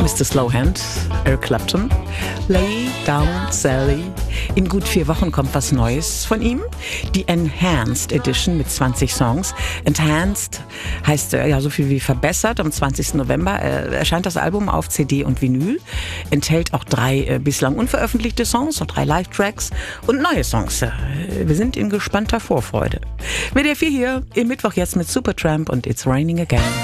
Mr. Slowhand, Eric Clapton, Lay Down Sally. In gut 4 Wochen kommt was Neues von ihm. Die Enhanced Edition mit 20 Songs. Enhanced heißt ja so viel wie verbessert. Am 20. November erscheint das Album auf CD und Vinyl. Enthält auch 3 bislang unveröffentlichte Songs und 3 Live-Tracks und neue Songs. Wir sind in gespannter Vorfreude. WDR 4 hier im Mittwoch jetzt mit Supertramp und It's Raining Again.